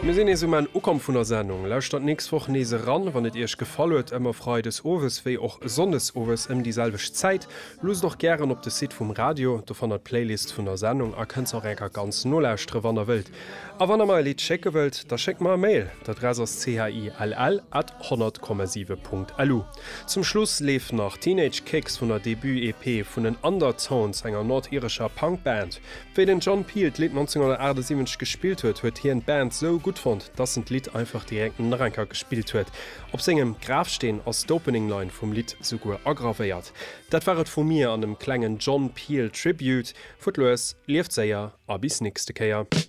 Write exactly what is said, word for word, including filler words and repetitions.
Wir sinn es um en Ukom vun der Sendung. Lauscht dat nächst woch nese ran, wann et Ech gefallet, ëmmer frei des Owes wéi och Sonnesowes ëm dieselwech Zeit. Los doch gern op de Sit vum Radio, do van der Playlist vun der Sendung a kënnt auch enker ganz nolächtre wann der wild. A wann er mal Lied checken wëlt, da check mal Mail, dat Dressers C H I L L at hundert Komma sieben Punkt L U. Zum Schluss lief nach Teenage Kicks vun der Debüt-E P vun den Undertones enger nordirischer Punkband. Wéi den John Peel Lied neunzehnhundertachtundsiebzig gespielt huet, huet hier en Band so gut fand, dass ein Lied einfach direkt in Ranker gespielt huet. Op segem Grafstehn als d'Openingline vom Lied sogar aggraviert. Dat waret vu mir an dem klengen John Peel Tribute, Footloos, lieft seier, a bis nächste Keier.